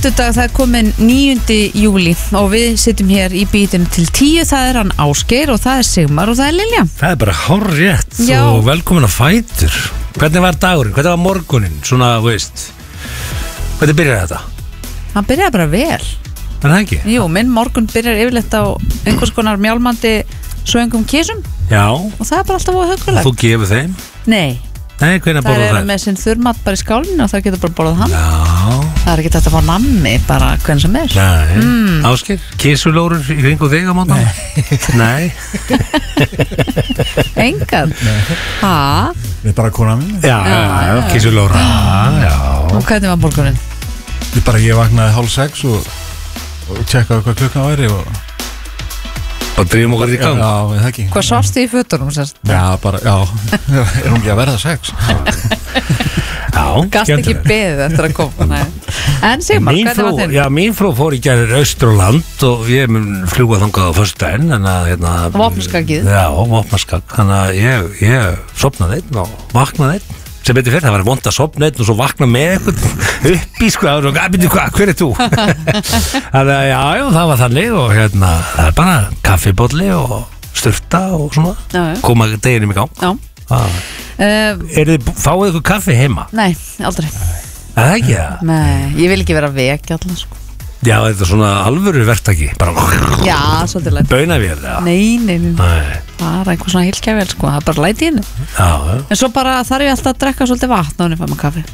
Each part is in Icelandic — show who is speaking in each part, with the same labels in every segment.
Speaker 1: fimmtudag, það komin 9. júli og við sitjum hér í bítinu til 10. Það hann Ásgeir og það Sigmar og það Lilja.
Speaker 2: Það bara hárrétt og velkomin að Fætur. Hvernig var dagurinn? Hvernig var morgunin? Svona, veist, hvernig byrjaði þetta?
Speaker 1: Hann byrjaði bara vel.
Speaker 2: Er það ekki?
Speaker 1: Jú, minn morgun byrjar yfirleitt á einhvers konar mjálmandi svöngum kísum.
Speaker 2: Já.
Speaker 1: Og það bara alltaf huggulegt.
Speaker 2: Og þú gefur þeim?
Speaker 1: Nei.
Speaker 2: Nei, hvernig borðað
Speaker 1: það? Það með sinn þurrmat bara í skálinu og það getur bara borðað hann.
Speaker 2: Já.
Speaker 1: Það ekki þetta að fá nammi bara hvernig sem er.
Speaker 2: Nei. Ásgeir, kísulórur í kringu þig á mátan? Nei.
Speaker 1: Engan? Hæ?
Speaker 3: Við bara kona mín.
Speaker 2: Já, kísulóra. Já.
Speaker 1: Og hvernig var morgunin?
Speaker 3: Ég vaknaði 5:30 og tjekkaði hvað klukkan væri
Speaker 2: og drifum okkur í gang.
Speaker 3: Já, það ekki.
Speaker 1: Hvað sástu í fötunum sérst?
Speaker 3: Já, er hún ekki að verða 6?
Speaker 2: Já,
Speaker 1: gast ekki beðið eftir að koma. En Sigmar, hvernig var þinn?
Speaker 2: Já, mín frú fór í gær Austurland og ég mun fljúga þangað á föstudaginn.
Speaker 1: Vopnaskakið.
Speaker 2: Já, vopnaskak. Þannig að ég sofnaði einn og vaknaði einn. Sem betur fyrir, það var vont að sofna einn og svo vakna með eitthvað upp í hver er þú? Þannig að já, það var þannig og það er bara kaffibólli og sturta og svona, koma deginum í gang.
Speaker 1: Já.
Speaker 2: Fáið ykkur kaffi heima?
Speaker 1: Nei, aldrei.
Speaker 2: Það er ekki það?
Speaker 1: Nei, ég vil ekki vera vekja alltaf sko.
Speaker 2: Já, þetta er svona alvöru verktaki bara.
Speaker 1: Já, svolítið læt.
Speaker 2: Baunavél, já.
Speaker 1: Nei. Bara einhver svona hilkjavél sko, það er bara læt í henni.
Speaker 2: Já.
Speaker 1: En svo bara þarf ég alltaf að drekka svolítið vatn á henni fæma kaffi.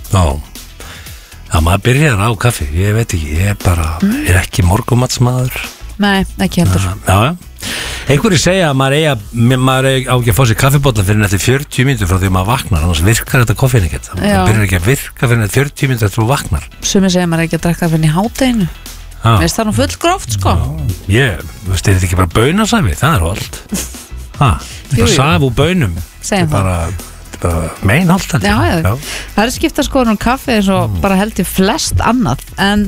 Speaker 2: Já, maður byrjar á kaffi, ég veit ekki, ég er ekki morgumatsmaður.
Speaker 1: Nei, ekki heldur.
Speaker 2: Já. Einhverju segja að maður á ekki að fá sér kaffibólla fyrir eftir 40 mínútur frá því að maður vaknar, annars virkar þetta koffein ekkert. Það byrjar ekki að virka fyrir eftir 40 mínútur eftir þú vaknar.
Speaker 1: Sumir segja að maður ekki að drekka fyrir í hádeginu. Mér finnst það nú full gróft sko.
Speaker 2: Ég veist, er þetta ekki bara baunasafi? Það er holt. Bara saf úr baunum.
Speaker 1: Segjum það.
Speaker 2: Bara meinholt.
Speaker 1: Já. Það er skipta skoðun kaffi eins og bara held í flest annað. En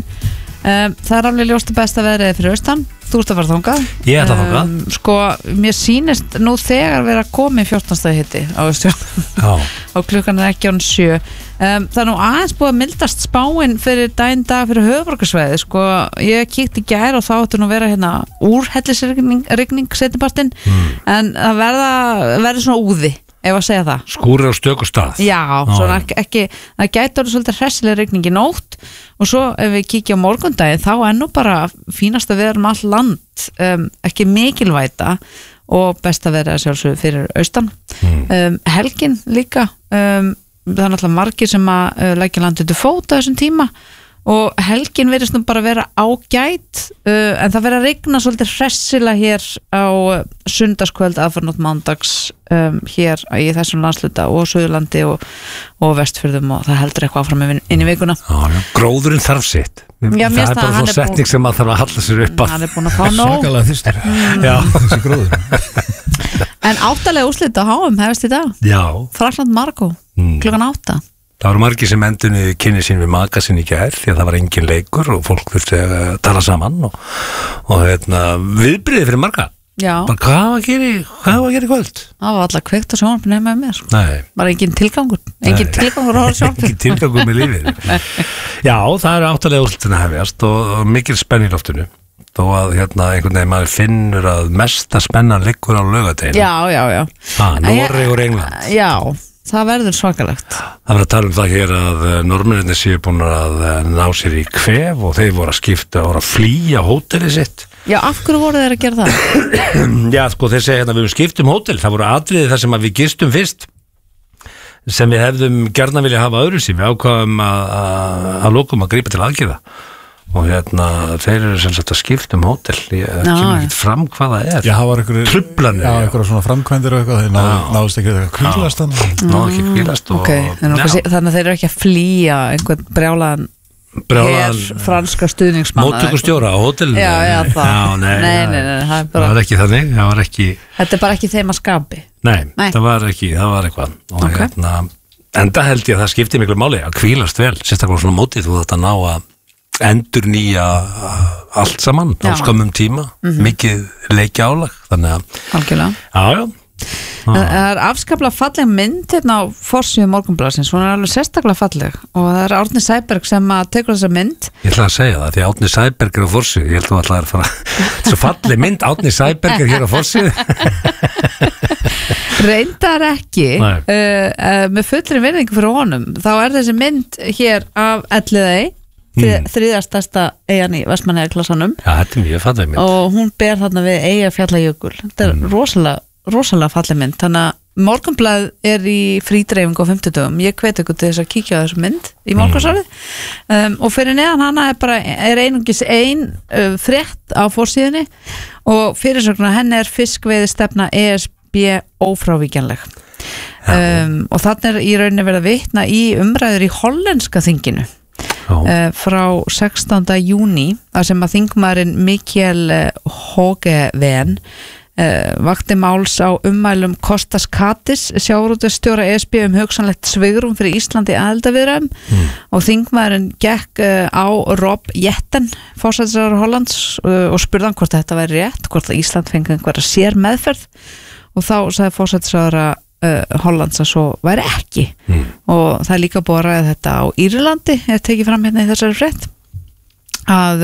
Speaker 1: það er alveg ljóst að besta veðrið fyrir austan. Þú ert að fara þangað.
Speaker 2: Ég ætla að þangað.
Speaker 1: Sko, mér sýnist nú þegar vera komið 14 stæði hitti á Austfjörðum. Og klukkan er ekki án 7. Það er nú aðeins búið að mildast spáin fyrir daginn dag fyrir höfuðborgarsvæði. Sko, ég kíkti í gær og þá ætti nú vera hérna úrhellisrigning seinnipartinn. En það verði svona úði. Ef að segja það.
Speaker 2: Skúrir á stöku stað.
Speaker 1: Já, svona ekki, það gæti orðið svolítið hressileg rigning í nótt og svo ef við kíkja á morgundagi þá er nú bara fínast að vera all land, ekki mikilvæta og best að vera sjálfsög fyrir austan. Helgin líka, það er náttúrulega margir sem að leggja landið til fóta þessum tíma og helgin verðist nú bara vera ágæt en það verður að rigna svolítið hressilega hér á sunnudagskvöld aðfarnótt mándags hér í þessum landsluta og Suðurlandi og Vestfjörðum og það heldur eitthvað áfram inn í vikuna.
Speaker 2: Gróðurinn þarf sitt.
Speaker 1: Já,
Speaker 2: það er bara svona setning sem maður þarf að halla sér upp að.
Speaker 1: Hann er búin að fá nóg.
Speaker 3: Svakalega þyrstur.
Speaker 2: Já.
Speaker 3: Þessi gróður.
Speaker 1: En 8. úrslit á HM hefst í dag.
Speaker 2: Já.
Speaker 1: Frakkland Marokko, klukkan 8.
Speaker 2: Það voru margir sem endunni kynni sín við maka sín í gær því að það var engin leikur og fólk þurfti að tala saman og viðbrigði fyrir marga.
Speaker 1: Já.
Speaker 2: Bara hvað var að gera í kvöld?
Speaker 1: Það var alltaf kveikt á sjónvarpinu heima með mér.
Speaker 2: Nei.
Speaker 1: Bara engin tilgangur að horfa sjónvarpinu.
Speaker 2: Engin tilgangur með lífið. Já, það eru 8. úrslitin að hefjast og mikil spenn í loftinu. Þó að einhvern veginn maður finnur að mesta spennan liggur á laugardaginn.
Speaker 1: Já.
Speaker 2: Noreg og England.
Speaker 1: Já. Það verður svakalegt.
Speaker 2: Það var að tala það hér að Norðmennirnir séu búin að ná sér í kvef og þeir voru að skipta og að flýja hótelið sitt.
Speaker 1: Já, af hverju voru þeir að gera það?
Speaker 2: Já, sko, þeir segja við skiptum hótel. Það voru atriði þar sem að við gistum fyrst sem við hefðum gjarnan vilja hafa öðru sín. Við ákvaðum að lokum að grípa til aðgerða. Og þeir eru sem sagt að skipta hótel. Ég kemur ekkert fram hvað það er.
Speaker 3: Já, það var
Speaker 2: truflanir.
Speaker 3: Já, einhverja svona framkvæmdir og eitthvað. Þeir náðust ekki eitthvað kvílast þannig.
Speaker 2: Náðu ekki kvílast.
Speaker 1: Þannig að þeir eru ekki að flýja einhvern brjálaðan franska stuðningsmanna.
Speaker 2: Móttökustjóra á hótelinu.
Speaker 1: Já, það.
Speaker 2: Nei, það var ekki þannig.
Speaker 1: Þetta er bara ekki þeim að skapi.
Speaker 2: Nei, það var eitthvað. Og enda held ég að það skipti miklu máli að kvílast vel, sérstaklega svona mótið þú þetta ná að endur nýja allt saman á skömmum tíma, mikið leikja álag, þannig að
Speaker 1: algjörlega.
Speaker 2: Já,
Speaker 1: Það er afskaplega falleg mynd hérna á forsíðu Morgunblaðsins, hún er alveg sérstaklega falleg og það er Árni Sæberg sem að tekur þessa mynd.
Speaker 2: Ég ætla að segja það, því Árni Sæberg er á forsíðu, ég held að það er að fara svo falleg mynd, Árni Sæberg er hér á forsíðu.
Speaker 1: Reyndar ekki, með fullri virðingu fyrir honum, þá er þessi mynd hér af Elliðaey, þriðja stærsta eyjan í Vestmannaeyjaklassanum.
Speaker 2: Já, þetta er mjög falleg mynd.
Speaker 1: Og hún ber þarna við Eyjafjallajökul, þetta er rosalega falleg mynd, þannig að Morgunblað er í frídreifingu á 50 dögum. Ég hvet ykkur til þess að kíkja á þessu mynd í morgunsárið og fyrir neðan hana er einungis ein frétt á forsíðunni og fyrirsögn henni er fiskveiðistefna ESB ófrávíkjanleg og þannig er í rauninni verið að vitna í umræður í hollenska þinginu frá 16. júní þar sem að þingmaðurinn Mikkel Hogeven vakti máls á ummælum Kostas Katis, sjávarútvegsstjóra ESB hugsanlegt svigrum fyrir Íslandi aðildarviðræðum og þingmaðurinn gekk á Rob Jetten, forsætisráðherra Hollands og spurði hann hvort þetta væri rétt, hvort að Ísland fengi einhverja sér meðferð og þá sagði forsætisráðherra Hollands að svo væri ekki og það er líka búið að ræða þetta á Írlandi, ég tekið fram hérna í þessari frétt að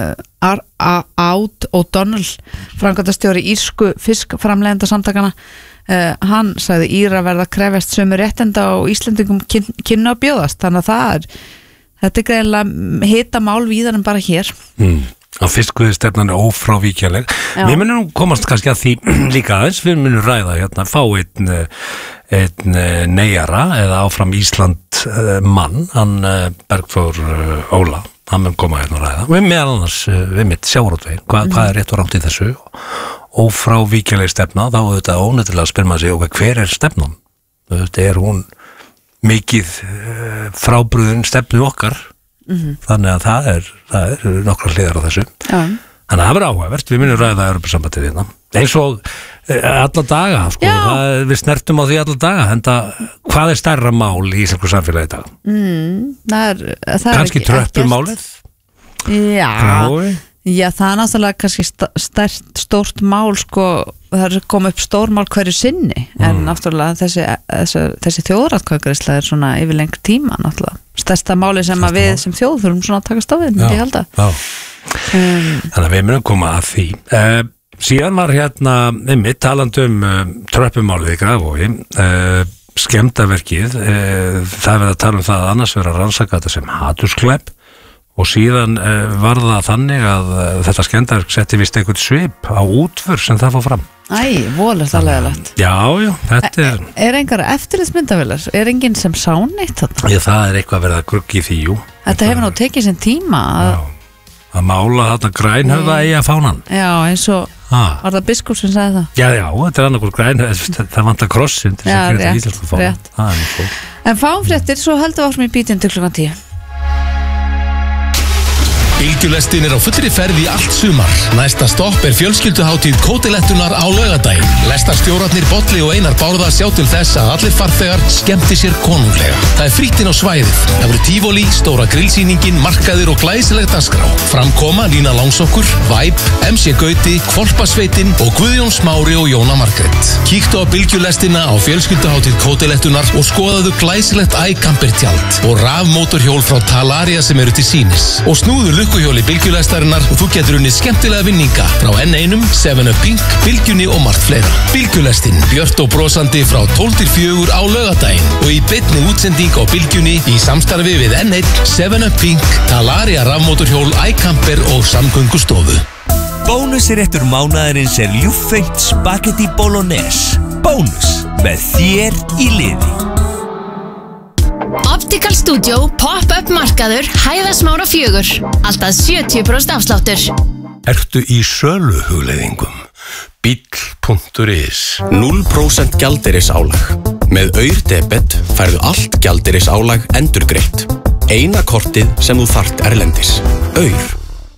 Speaker 1: Ád O'Donnell framkvæmdastjóri írsku fiskframleiðenda samtakana hann sagði Íra verða krefjast sömu réttinda og Íslendingum kynna að bjóðast þannig að þetta er greinilega hita mál víðar en bara hér
Speaker 2: að fiskveiðistefnan er ófrávíkjanleg. Við munum komast kannski að því líka aðeins, við munum ræða hérna, fá einn neyjara eða áfram Ísland mann, hann Bergþór Óla, hann mun koma hérna að ræða. Við meðal annars við mitt sjávarútveginn, hvað er rétt og rangt í þessu ófrávíkjanleg stefna, þá auðvitað ónættilega að spyrja maður sig, hver er stefnan? Auðvitað er hún mikið frábrugðin stefnu okkar þannig að það er nokkra hliðar á þessu þannig að það verður áhugavert, við munum ræða Evrópusambandið hérna eins og alla daga sko, við snertum á því alla daga en hvað er stærra mál í íslensku samfélagi í dag?
Speaker 1: Það er
Speaker 2: kannski tröppumálið?
Speaker 1: Já, það er náttúrulega kannski stórt mál sko, það er komið upp stór mál hverju sinni en náttúrulega þessi þjóðaratkvæðagreiðsla er svona yfir lengri tíma náttúrulega, stærsta máli sem að við sem þjóð þurfum svona að taka stafið, myndi ég halda þannig að við munum koma að því síðan var hérna einmitt talandi tröppumálið í Grafarvogi skemmdarverkið það er verið að tala það að annars vera að rannsaka þetta sem hatursglæp og síðan var það þannig að þetta skemmdarverk setti vist einhvern svip á útför sem það fór fram. Volið það leðilegt.
Speaker 2: Já, þetta
Speaker 1: er engar eftirlitsmyndavélar? Er enginn sem sá neitt þarna?
Speaker 2: Já, það er eitthvað verið að grugga í því, jú.
Speaker 1: Þetta hefur nú tekið sinn tíma
Speaker 2: að mála þarna grænhöfða í að fánan.
Speaker 1: Já, eins og var það biskup sem sagði það?
Speaker 2: Já, þetta er annarkur grænhöfða, það vantar krossin til þess að gera þetta íslensku fánan.
Speaker 1: En fáumfréttir, svo heldum við áfram í bítinn til klukkan 10.
Speaker 4: Bylgjulestin er á fullri ferð í allt sumar. Næsta stopp er fjölskylduhátíð Kótilettunar á laugardaginn. Lestarstjórarnir Bolli og Einar Bárða sjá til þess að allir farþegar skemmti sér konunglega. Það er frítt inn á svæðið. Það verður tífólí, stóra grillsýningin, markaðir og glæsileg dagskrá. Framkoma Lína Langsokkur, Vibe, MC Gauti, Hvolpasveitin og Guðjón Smári og Jóna Margrét. Kíktu á Bylgjulestina á fjölskylduhátíð Kótilettunar og skoðaðu glæsilegt iCamper-tjald og rafmótorhjól frá Talaria sem eru til sýnis. Og snúðu lukkuhjóli Bylgjulestarinnar og þú getur unnið skemmtilega vinninga frá N1, 7up Pink, Bylgjunni og margt fleira. Bylgjulestin, björt og brosandi frá 12-4 á laugardaginn og í beinni útsending á Bylgjunni í samstarfi við N1, 7up Pink, Talaria rafmótorhjól, iCamper og samgöngustofu.
Speaker 5: Bónusréttur mánaðarins er ljúffengt spagetti bolognese. Bónus með þér í liði.
Speaker 6: Optical Studio pop-up markaður Hæðasmára 4. Alltaf 70% afsláttur.
Speaker 7: Ertu í söluhugleiðingum? Bíll.is
Speaker 8: 0% gjaldeyrisálag. Með Aur-debet færðu allt gjaldeyrisálag endurgreitt. Eina kortið sem þú þarft erlendis. Aur.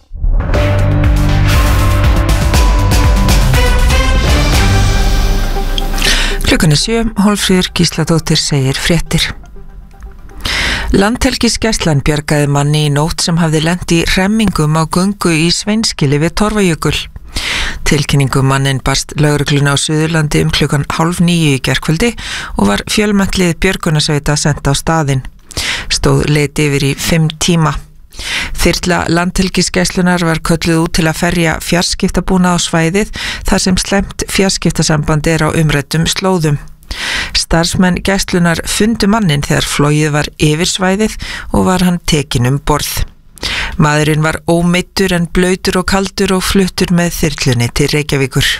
Speaker 9: Klukkan er 7, Hólmfríður Gísladóttir segir fréttir. Landhelgisgæslan bjargaði manni í nótt sem hafði lent í hremmingum á göngu í Sveinskili við Torfajökul. Tilkynningu manninn barst lögregluna á Suðurlandi klukkan 8:30 í gærkvöldi og var fjölmenntlið björgunarsveita sent á staðinn. Stóð leit yfir í 5 tíma. Þyrla landhelgisgæslunnar var kölluð út til að ferja fjarskiptabúnað á svæðið þar sem slæmt fjarskiptasamband á umræddum slóðum. Starfsmenn gæslunar fundu manninn þegar flogið var yfir svæðið og var hann tekinn borð. Maðurinn var ómeiddur en blautur og kaldur og fluttur með þyrlunni til Reykjavíkur.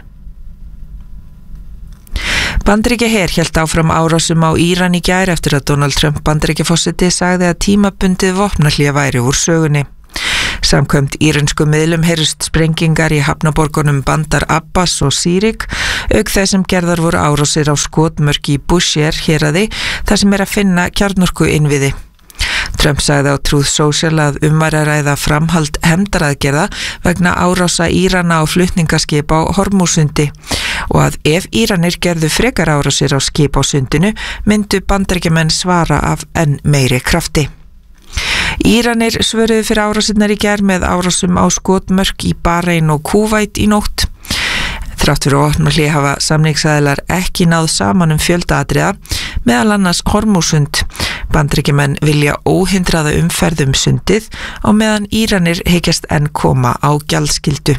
Speaker 9: Bandaríkjaher hélt áfram árásum á Íran í gær eftir að Donald Trump Bandaríkjaforseti sagði að tímabundið vopnahlé væri úr sögunni. Samkvæmt írönsku miðlum heyrust sprengingar í hafnaborgunum Bandar Abbas og Sirik, auk þess sem gerðar voru árásir á skotmörk í Bushehr héraði þar sem að finna kjarnorku innviði. Trump sagði á Truth Social að væri að ræða framhald hefndaraðgerða vegna árása Írana á flutningaskip á Hormúsundi og að ef Íranir gerðu frekar árásir á skip á sundinu myndu Bandaríkjamenn svara af enn meiri krafti. Íranir svöruðu fyrir árásirnar í gær með árásum á skotmörk í Bahrein og Kúveit í nótt. Þrátt fyrir vopnahlé hafa samningsaðilar ekki náð saman fjölda atriða, meðal annars Hormúsund. Bandaríkjamenn vilja óhindraða umferð sundið á meðan Íranir hyggjast enn koma á gjaldskyldu.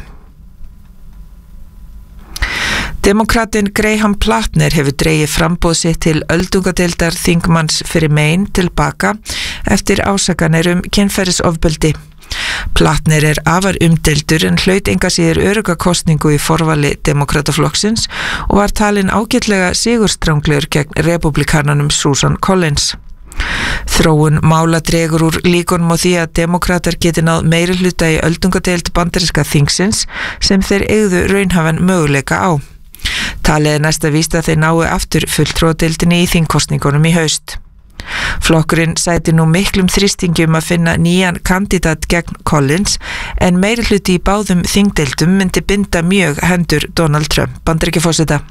Speaker 9: Demokratinn Graham Platner hefur dregið framboð sitt til öldungadeildar þingmanns fyrir Maine tilbaka eftir ásakanir kynferðisofbeldi. Platner afar umdeildur en hlaut enga síður örugga kosningu í forvali demokrataflokksins og var talinn ágætlega sigurstranglegur gegn republikananum Susan Collins. Þróun mála dregur úr líkunum á því að demokratar geti náð meiri hluta í öldungadeild bandaríska þingsins sem þeir eigðu raunhafan möguleika á. Talið næsta víst að þeir nái aftur fulltrúadeildinni í þingkosningunum í haust. Flokkurinn sæti nú miklum þrýstingjum að finna nýjan kandidat gegn Collins en meiri hluti í báðum þingdeildum myndi binda mjög hendur Donald Trump Bandaríkjaforseta.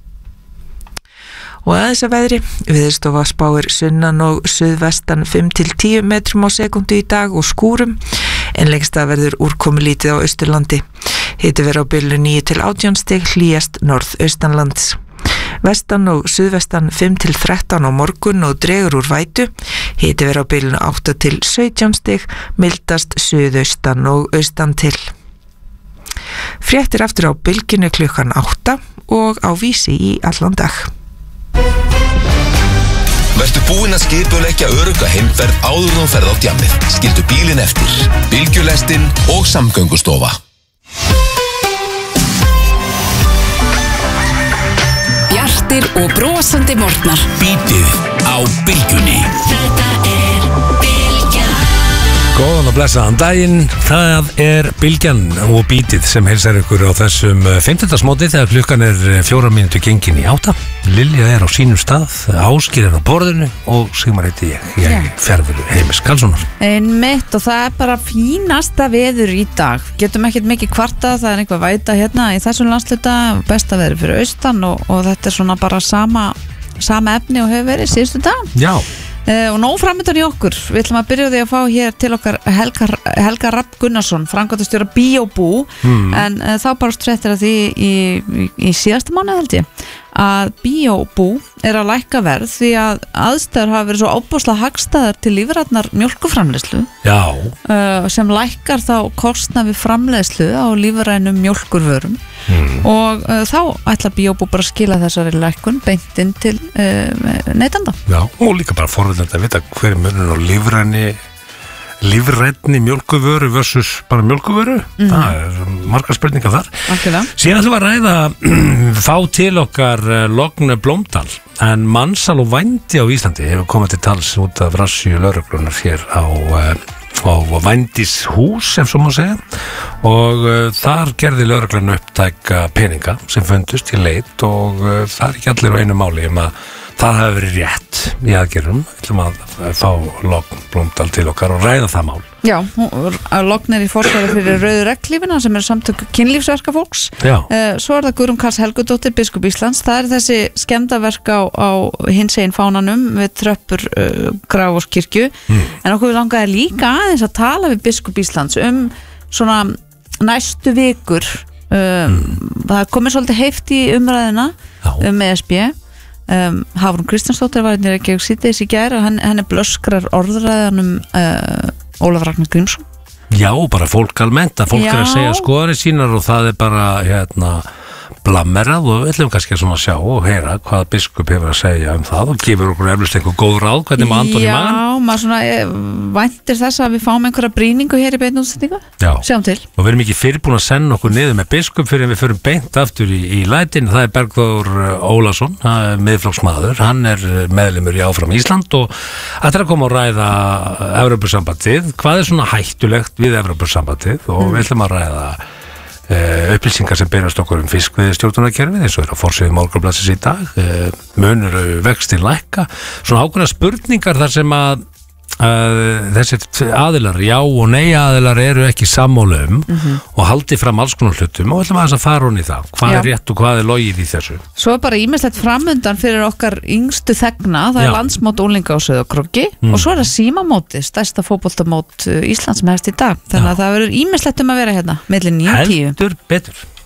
Speaker 9: Og aðeins að veðri, Veðurstofa spáir sunnan og suðvestan 5-10 metrum á sekundu í dag og skúrum, en lengst að verður úrkomulítið á Austurlandi. Hiti verður á bilinu 9-18 stig, hlýjast norðaustanlands. Vestan og suðvestan 5-13 á morgun og dregur úr vætu, hiti verður á bilinu 8-17 stig, mildast suðaustan og austan til. Fréttir aftur á bylginu klukkan 8 og á Vísi í allan dag.
Speaker 4: Vertu búinn að skipuleggja örugga heimferð áður en þú ferð á djammið. Skildu bílinn eftir. Bylgjulestin og Samgöngustofa.
Speaker 10: Bjartir og brosandi morgnar.
Speaker 5: Bítið á bylgjunni.
Speaker 10: Þetta Bylgjan.
Speaker 2: Góðan og blessaðan daginn, það Bylgjan og Bítið sem heilsar ykkur á þessum 15. móti þegar klukkan 4 mínútur gengin í 8. Lilja á sínum stað, Ásgeir á borðinu og Sigmar heiti ég Fjarveru Heimis Karlssonar.
Speaker 1: Einmitt og það bara fínasta veður í dag. Getum ekkert mikið kvartað, það einhver væta hérna í þessum landsluta, besta veður fyrir austan og þetta svona bara sama efni og hefur verið síðustu dag.
Speaker 2: Já.
Speaker 1: Og nóg framöndan í okkur. Við ætlum að byrja því að fá hér til okkar Helga Rapp Gunnarsson, framkvæmdastjóra Bíóbú, en þá bara strettir að því í síðasta mánuð held ég að Bíóbú að lækka verð því að aðstæður hafa verið svo óbúslega hagstæðar til lífrænnar mjólkurframleiðslu sem lækkar þá kostnað við framleiðslu á lífrænum mjólkurvörum og þá ætla Bíóbú bara að skila þessari lækkun beint inn til neytenda.
Speaker 2: Já, og líka bara forvitandi að vita hver munur á lífrænni mjólkurvöru versus bara mjólkurvöru. Það margar spurningar þar.
Speaker 1: Alkjörlega.
Speaker 2: Síðan ætlum við að ræða fá til okkar Logn Blómdal, en mansal og vændi á Íslandi hefur komið til tals út af rassíu lögreglunar hér á vændishús, ef svo má segja, og þar gerði lögreglan upptæka peninga sem fundust í leit og það ekki allir á einu máli að það hefur verið rétt í aðgerðum. Við ætlum að fá Logn Blómdal til okkar og ræða það mál.
Speaker 1: Já, Logn í forsvari fyrir Rauðu regnhlífina sem samtök kynlífsverka fólks. Svo það Guðrún Karls Helgudóttir, biskup Íslands. Það þessi skemmdarverk á hinsegin fánanum við tröppur Grafarvogskirkju. En okkur langaði líka aðeins að tala við biskup Íslands svona næstu vikur það komið svolítið heift í umræðina ESB. Hafrún Kristjánsdóttir var einnig ekki síðdeis í gær og henni blöskrar orðræðanum Ólafur Ragnar Grímsson.
Speaker 2: Já, bara fólk almennt, að fólk er að segja skoðanir sínar og það er bara blammerað og við ætlum kannski að sjá og heyra hvað biskup hefur að segja það og gefur okkur eflust einhver góð ráð hvernig maður andan í magan.
Speaker 1: Já, maður væntir þess að við fáum einhverja brýningu hér í beinni útsendingu. Sjáum til.
Speaker 2: Og við erum ekki fyrirbúin að senda okkur niður með biskup fyrir en við förum beint aftur í lætin. Það er Bergþór Ólason, miðflokksmaður, hann er meðlimur í Áfram Ísland og ætlar að koma og ræða Evrópusambandið, hvað er svona hættulegt við Evrópusambandið og við ætlum að ræða upplýsingar sem berast okkur fiskveiðistjórnunarkerfið eins og er á forsíðu Morgunblaðsins í dag, munur vextir lækka, svona ákveðnar spurningar þar sem að þessir aðilar, já og nei aðilar eru ekki sammála og haldi fram alls konar hlutum og ætlum að fara hún í það, hvað er rétt og hvað er logið í þessu.
Speaker 1: Svo er bara ýmislegt framundan fyrir okkar yngstu þegna, það er landsmót unglinga á Sauðárkróki og svo er það símamóti, stærsta fótboltamót Íslands sem hefst í dag, þannig að það verður ýmislegt að vera hérna milli 9 og 10.
Speaker 2: Heldur betur.